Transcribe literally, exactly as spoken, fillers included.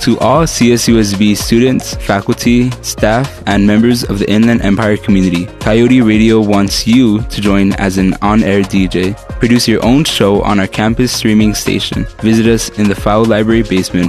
To all C S U S B students, faculty, staff, and members of the Inland Empire community, Coyote Radio wants you to join as an on-air D J. Produce your own show on our campus streaming station. Visit us in the Fowle Library basement